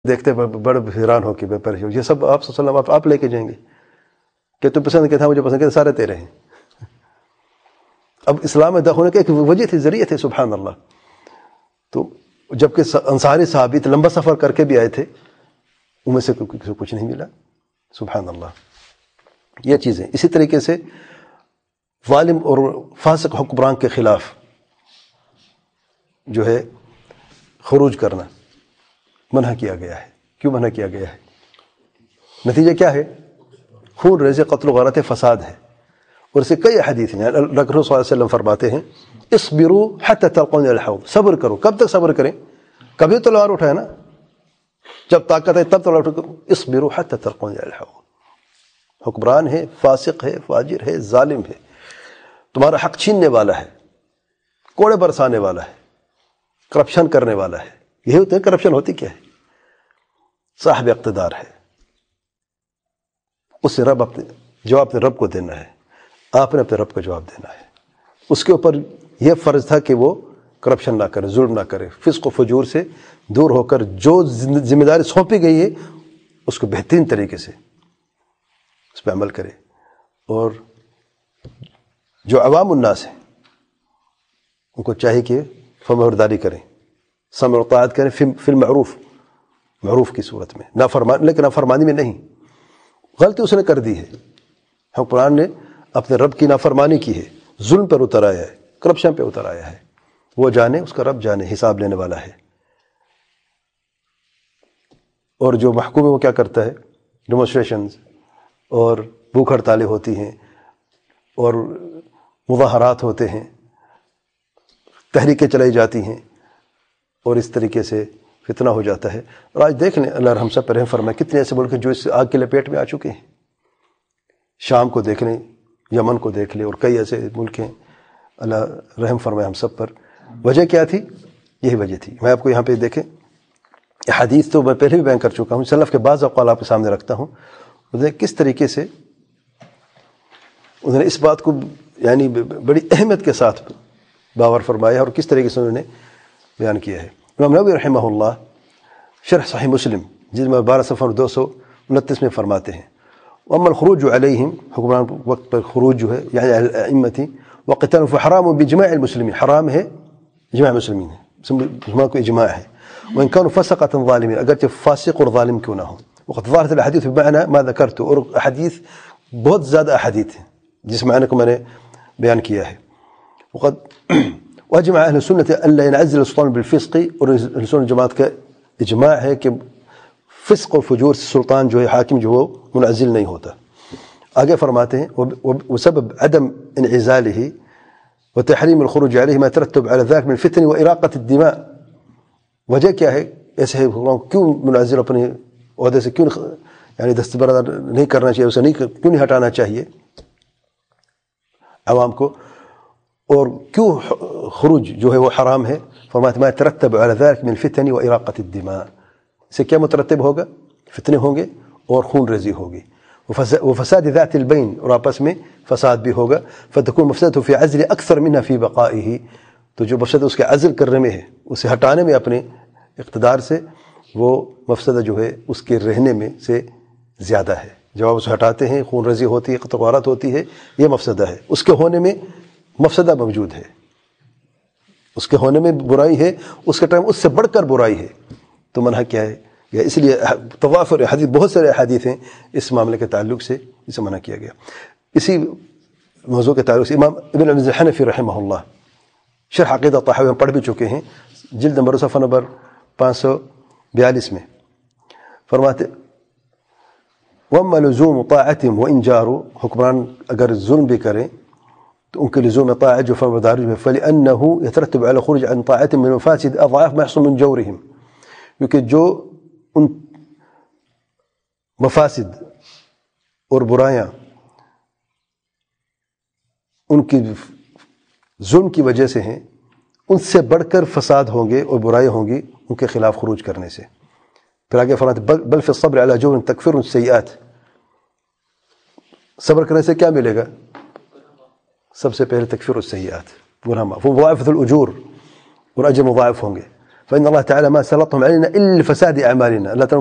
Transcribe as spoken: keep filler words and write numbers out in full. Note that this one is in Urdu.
دیکھتے بڑے حیران ہو کہ بے پریشان یہ سب آپ صلی اللہ علیہ وسلم آپ, آپ لے کے جائیں گے کہ تو پسند کیا تھا مجھے پسند کیا سارے تیرے ہیں. اب اسلام میں داخل ہونے کی ایک وجہ تھی, ذریعہ تھے, سبحان اللہ. تو جبکہ انصاری صحابی لمبا سفر کر کے بھی آئے تھے, ان میں سے کسی کو کچھ نہیں ملا. سبحان اللہ. یہ چیزیں اسی طریقے سے ظالم اور فاسق حکمران کے خلاف جو ہے خروج کرنا منع کیا گیا ہے. کیوں منع کیا گیا ہے؟ نتیجہ کیا ہے؟ خون ریزی, قتل و غارت, فساد ہے. اور اسے کئی حدیث ہیں. رسول صلی اللہ علیہ وسلم فرماتے ہیں اصبروا حتی تلقون الحوض, صبر کرو. کب تک صبر کریں؟ کبھی تلوار اٹھائے نا, جب طاقت ہے تب تلوار اٹھائے. اصبروا حتی تلقون الحوض. حکمران ہے, فاسق ہے, فاجر ہے, ظالم ہے, تمہارا حق چھیننے والا ہے, کوڑے برسانے والا ہے, کرپشن کرنے والا ہے. یہی ہوتے ہیں کرپشن. ہوتی کیا ہے؟ صاحب اقتدار ہے, اس سے رب اپنے جواب اپنے رب کو دینا ہے, آپ نے اپنے رب کو جواب دینا ہے. اس کے اوپر یہ فرض تھا کہ وہ کرپشن نہ کرے, ظلم نہ کرے, فسق و فجور سے دور ہو کر جو ذمہ داری سونپی گئی ہے اس کو بہترین طریقے سے اس پہ عمل کرے. اور جو عوام الناس ہیں ان کو چاہیے کہ فرمانبرداری کریں, سمع و طاعت کریں فی المعروف, معروف کی صورت میں, نافرمان لیکن نافرمانی میں نہیں. غلطی اس نے کر دی ہے, حکمران نے اپنے رب کی نافرمانی کی ہے, ظلم پر اتر آیا ہے, کرپشن پہ اتر آیا ہے. وہ جانے, اس کا رب جانے, حساب لینے والا ہے. اور جو محکوم ہے وہ کیا کرتا ہے؟ ڈیمونسٹریشنز اور بھوک ہڑتالیں ہوتی ہیں, اور مظاہرات ہوتے ہیں, تحریکیں چلائی جاتی ہیں, اور اس طریقے سے فتنہ ہو جاتا ہے. اور آج دیکھ لیں, اللہ ہم سب پر رحم فرمائے, کتنے ایسے ملک ہیں جو اس آگ کے لپیٹ میں آ چکے ہیں. شام کو دیکھ لیں, یمن کو دیکھ لیں, اور کئی ایسے ملک ہیں. اللہ رحم فرمائے ہم سب پر. وجہ کیا تھی؟ یہی وجہ تھی. میں آپ کو یہاں پہ دیکھیں, حدیث تو میں پہلے بھی بیان کر چکا ہوں, سلف کے بعض اقوال آپ کے سامنے رکھتا ہوں. انہوں نے کس طریقے سے انہوں نے اس بات کو یعنی بڑی اہمیت کے ساتھ باور فرمایا, اور کس طریقے سے انہوں نے بیان کیا ہے. امام نووی رحمہ اللہ شرح صحیح مسلم جس میں بارہ صفحہ دو سو انتیس میں فرماتے ہیں واما الخروج علیہم, حکمران وقت پر خروج جو ہے یعنی ائمتی وقتال فحرام بجماع المسلمین, حرام ہے اجماع مسلمین ہے, مسلمان کو اجماع ہے. وان كانوا فسقة ظالمین, اگرچہ فاسق اور ظالم کیوں نہ ہوں. وقد ظهرت الاحاديث بمعنى ما ذكرت, اور احادیث بہت زیادہ احادیث ہیں جس معنی کو میں نے بیان کیا ہے. وقد واجمع اہل سنت الا ينعزل السلطان بالفسق, اور اہل سنت جماعت کا اجماع ہے کہ فسق و فجور سے سلطان جو ہے, حاکم جو وہ منعزل نہیں ہوتا. آگے فرماتے ہیں وسبب عدم انعزاله وتحریم الخروج عليه ما ترتب على ذلك من الفتن واراقه الدماء. وجہ کیا ہے ایسے کیوں منعزل اپنے عہدے سے کیوں یعنی دستبردار نہیں کرنا چاہیے, اسے نہیں کیوں نہیں ہٹانا چاہیے عوام کو, اور کیوں خروج جو ہے وہ حرام ہے؟ فرماتے ما ترتب على ذلك من الفتن واراقه الدماء, سے کیا مترتب ہوگا؟ فتنے ہوں گے اور خون ریزی ہوگی. وفساد ذات البین, اور آپس میں فساد بھی ہوگا. فتكون مفسدته في عزل اکثر منها في بقائه, تو جو مفسدہ اس کے عزل کرنے میں ہے, اسے ہٹانے میں اپنے اقتدار سے, وہ مفسدہ جو ہے اس کے رہنے میں سے زیادہ ہے. جب آپ اسے ہٹاتے ہیں خون ریزی ہوتی ہے, قتل و غارت ہوتی ہے, یہ مفسدہ ہے. اس کے ہونے میں مفسدہ موجود ہے, اس کے ہونے میں برائی ہے, اس کے ٹائم اس سے بڑھ کر برائی ہے. تو منع کیا ہے؟ یا اس لیے طواف اور حدیث بہت سارے حدیث ہیں اس معاملے کے تعلق سے, اسے منع کیا گیا. اسی موضوع کے تعلق سے امام ابن عبد الحنفی رحمہ اللہ شرح عقیدہ طحاوی ہم پڑھ بھی چکے ہیں, جلد نمبر صفحہ نمبر پانچ سو بیالیس میں فرماتے وَأَمَّا لُزُومُ طَاعَتِهِمْ وَإِنْ جَارُوا, حکمران اگر ظلم بھی کریں تو ان کے لزوم طاعت جو فرمانداری ہے, فَلِأَنَّهُ يَتَرَتَّبُ عَلَى الْخُرُوجِ عَنْ طَاعَتِهِمْ مِنْ مَفَاسِدِ أَضْعَافَ مَا يَحْصُلُ مِنْ جَوْرِهِمْ, کیونکہ جو ان مفاسد اور برایاں ان کی ظلم کی وجہ سے ہیں, ان سے بڑھ کر فساد ہوں گے اور برائی ہوں گی ان کے خلاف خروج کرنے سے. پھر آگے فرماتے بل فی الصبر علی جور تکفر السیئات, صبر کرنے سے کیا ملے گا؟ سب سے پہلے تکفیر السیئات, گناہ معاف, مضاعفۃ الاجور, اور اجر مضاعف ہوں گے. فإن الله تعالى ما سلطهم علينا إلا لفساد أعمالنا.